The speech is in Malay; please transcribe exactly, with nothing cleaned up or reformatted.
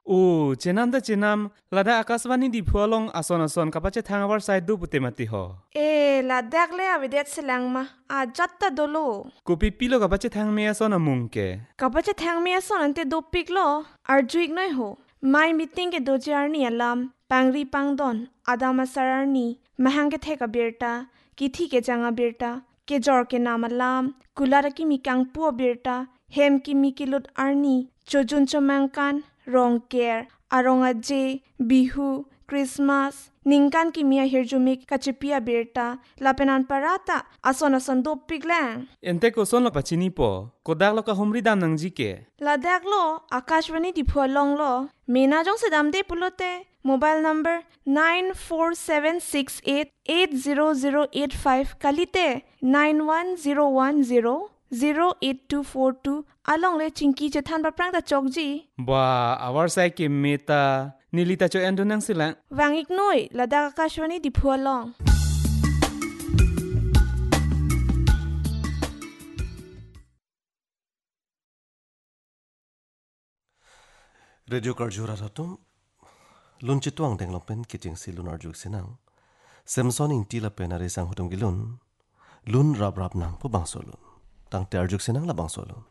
โอ้เจนัมแต่เจนัมลาดาอากาศวานีดิพัวลงอาซอนอาซอนกับปะเจทางอวาร์ไซด์ดูปุเตมาติหอเอลาดักเลยอวิเดตสลังมาอาจัตตาโดโลกูปิปิโลกับปะเจทางเมียซอนอามุงเกกับปะเจทางเมียซอนอันเตดูปิกโลอาร์จุกน้อยโหไม่มีติงเกโดจาร์นีอลามปังรีปังดอนอาดามาสาร์นีมหังเกเทกับเบียร์ตากิธีเกจังอาเบียร์ตาเกจอร์เกนามาลามกุลาระกิมีกังปัวเบียร์ตาเฮมกิมีกิลุดอาร์นีโจจุนจมังกันรองเกร์อารองอเจบิฮูคริสต์มาสนิงกันกิมีอาเฮร์จูมิกกัจปิอาเบียร์ตาลาเปนันปาราตาอาซอนอาซอนโดปิกแลงเอ็นเตโกซอนลกปะชินีปอโกดักลกะฮุมริดามนังจิเกลาดักโลอากาศวันนี้ดิพัวลงโลมีนาจงสดามเดปุโลเตMobile number nine four seven six eight eight zero zero eight five kalite nine one zero one zero zero eight two four two along le chinki che than ba prang ta chokji ba our sai ke meta nilita cho endo nang sila wangik noi ladak akashwani di phualong Radio Karjura ratum lunchi tuang deng lopen kiting si lunar juk sinang Samson in tila penare sang hutum gilun lun rab rab nang po bangsolun tang ter juk sinang la bangsolun